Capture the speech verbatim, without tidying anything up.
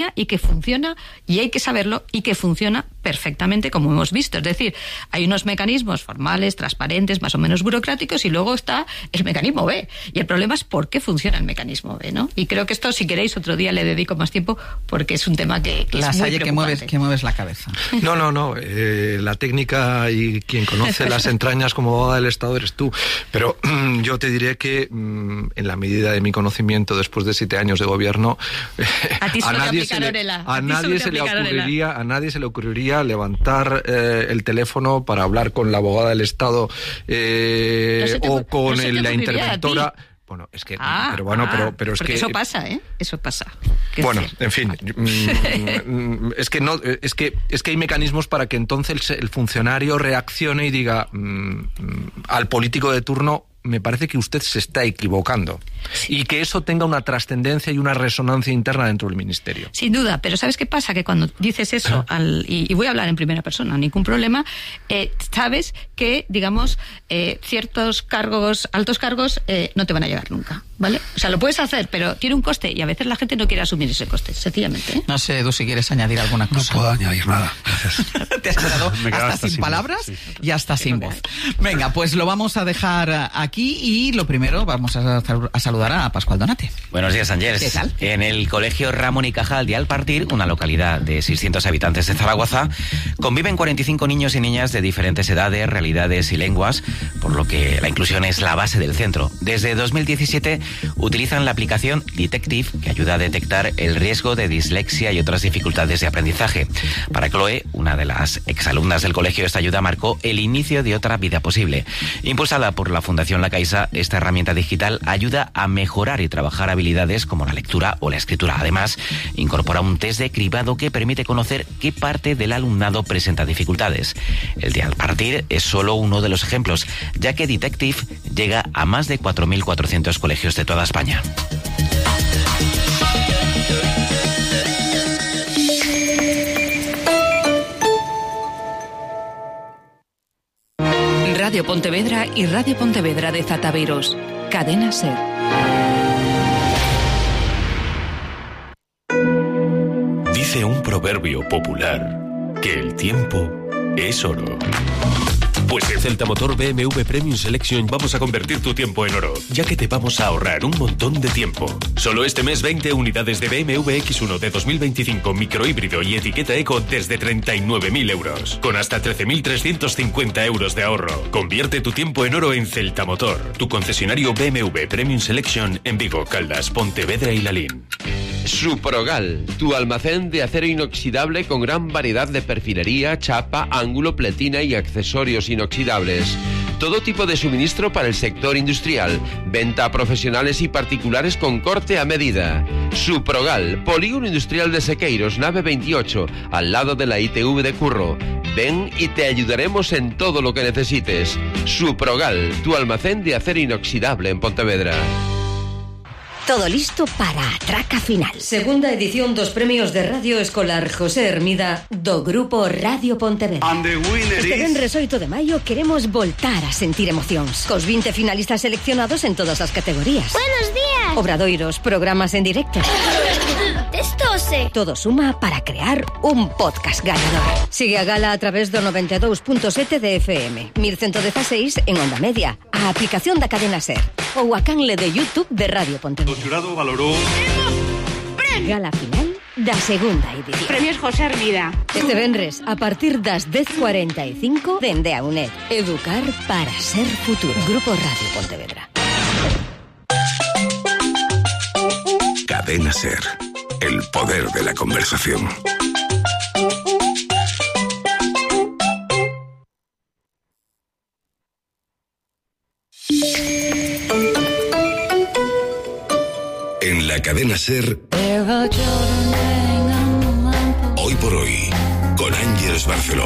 y que funciona, y hay que saberlo, y que funciona perfectamente, como hemos visto. Es decir, hay unos mecanismos formales, transparentes, más o menos burocráticos, y luego está el mecanismo B. Y el problema es por qué funciona el mecanismo B, ¿no? Y creo que esto, si queréis, otro día le dedico más tiempo, porque es un tema que, que es muy preocupante. que mueves, que mueves la cabeza. No, no, no. Eh, la técnica y quien conoce las entrañas como abogada del Estado eres tú. Pero yo te diré que, en la medida de mi conocimiento, después de siete años de gobierno, a, ti a nadie se le, a a nadie se le ocurriría, a nadie se le ocurriría levantar eh, el teléfono para hablar con la abogada del Estado eh, no o con no el, la interventora. Bueno, es que, ah, pero bueno, ah, pero, pero es que eso pasa, ¿eh? Eso pasa. Bueno, en fin, es que no, es que es que hay mecanismos para que entonces el funcionario reaccione y diga mmm, al político de turno: me parece que usted se está equivocando. Sí. Y que eso tenga una trascendencia y una resonancia interna dentro del ministerio. Sin duda, pero ¿sabes qué pasa? Que cuando dices eso, al, y, y voy a hablar en primera persona, ningún problema, eh, sabes que, digamos, eh, ciertos cargos, altos cargos, eh, no te van a llegar nunca, ¿vale? O sea, lo puedes hacer, pero tiene un coste, y a veces la gente no quiere asumir ese coste, sencillamente, ¿eh? No sé, Edu, si quieres añadir alguna cosa. No puedo añadir nada, gracias. Te has quedado hasta, hasta sin palabras voz, sí. y hasta sin voz. Venga, pues lo vamos a dejar aquí, y lo primero, vamos a, a saludar a Pascual Donate. Buenos días, Angers. ¿Qué tal? En el Colegio Ramón y Cajal de Alpartir, una localidad de seiscientos habitantes de Zaragoza, conviven cuarenta y cinco niños y niñas de diferentes edades, realidades y lenguas, por lo que la inclusión es la base del centro. Desde dos mil diecisiete utilizan la aplicación Detective, que ayuda a detectar el riesgo de dislexia y otras dificultades de aprendizaje. Para Chloe, una de las exalumnas del colegio, esta ayuda marcó el inicio de otra vida posible. Impulsada por la Fundación La Caixa, esta herramienta digital ayuda a mejorar y trabajar habilidades como la lectura o la escritura. Además, incorpora un test de cribado que permite conocer qué parte del alumnado presenta dificultades. El de Alpartir es solo uno de los ejemplos, ya que Detective llega a más de cuatro mil cuatrocientos colegios de toda España. Radio Pontevedra y Radio Pontevedra de Zataviros. Cadena SER. Dice un proverbio popular que el tiempo es oro. Pues en Celta Motor B M W Premium Selection vamos a convertir tu tiempo en oro, ya que te vamos a ahorrar un montón de tiempo. Solo este mes veinte unidades de B M W X uno de dos mil veinticinco microhíbrido y etiqueta eco desde treinta y nueve mil euros, con hasta trece mil trescientos cincuenta euros de ahorro. Convierte tu tiempo en oro en Celta Motor, tu concesionario B M W Premium Selection en Vigo, Caldas, Pontevedra y Lalín. Suprogal, tu almacén de acero inoxidable con gran variedad de perfilería, chapa, ángulo, pletina y accesorios inoxidables. Todo tipo de suministro para el sector industrial. Venta a profesionales y particulares con corte a medida. Suprogal, Polígono Industrial de Sequeiros, nave veintiocho, al lado de la I T V de Curro. Ven y te ayudaremos en todo lo que necesites. Suprogal, tu almacén de acero inoxidable en Pontevedra. Todo listo para a traca final. Segunda edición dos premios de Radio Escolar José Hermida do Grupo Radio Pontevedra. Este venres oito de maio queremos voltar a sentir emocións. Cos vinte finalistas seleccionados en todas as categorías. Buenos días. Obradoiros, programas en directo. Testose. Todo suma para crear un podcast ganador. Sigue a gala a través do noventa e dous punto sete de F M, mil ciento dieciséis en onda media, a aplicación da cadena SER ou a canle de YouTube de Radio Pontevedra. O xurado valorou Gala final da segunda edición. Premios José Hermida. Este venres, a partir das dez cuarenta e cinco, dende a UNED. Educar para ser futuro. Grupo Radio Pontevedra. Cadena SER. El poder de la conversación. En la cadena SER, hoy por hoy, con Ángeles Barcelona.